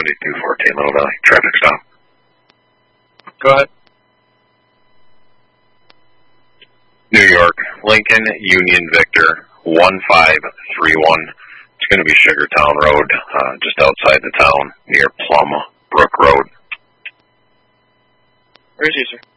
7214, Little Valley. Traffic stop. Go ahead. New York, Lincoln, Union, Victor, 1531. It's going to be Sugartown Road, just outside the town, near Plum Brook Road. Where is he, sir?